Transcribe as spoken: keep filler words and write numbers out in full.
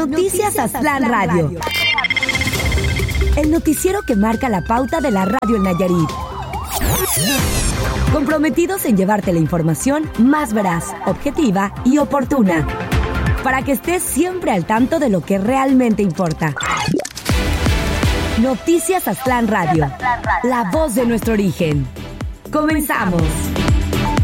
Noticias Aztlán Radio. El noticiero que marca la pauta de la radio en Nayarit. Comprometidos en llevarte la información más veraz, objetiva y oportuna, para que estés siempre al tanto de lo que realmente importa. Noticias Aztlán Radio, la voz de nuestro origen. Comenzamos.